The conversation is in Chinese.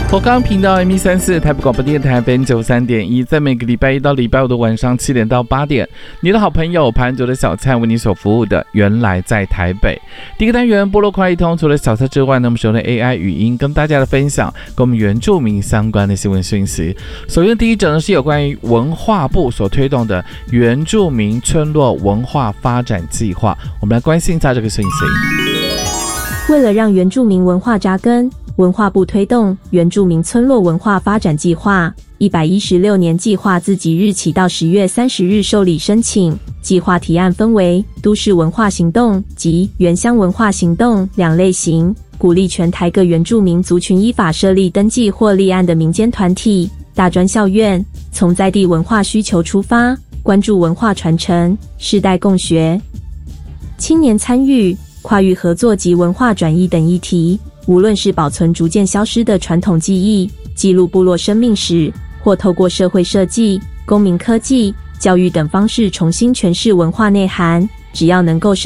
佛冈频道 M134 台北广播电台 FM93.1，在每个礼拜一到礼拜五的晚上7点到8点，你的好朋友盘卓的小菜为你所服务的原来在台北。第一个单元部落快一通，除了小菜之外呢，我们使用的 AI 语音跟大家的分享跟我们原住民相关的新闻讯息。首先第一则呢是有关于文化部所推动的原住民村落文化发展计划，我们来关心一下这个讯息。 为了让原住民文化扎根，文化部推动原住民村落文化发展计划，116年计划自即日起到10月30日受理申请。计划提案分为都市文化行动及原乡文化行动两类型，鼓励全台各原住民族群依法设立登记或立案的民间团体、大专校院，从在地文化需求出发，关注文化传承、世代共学、青年参与、跨域合作及文化转移等议题。无论是保存逐渐消失的传统技艺，记录部落生命史，或透过社会设计、公民科技、教育等方式重新诠释文化内涵，只要能够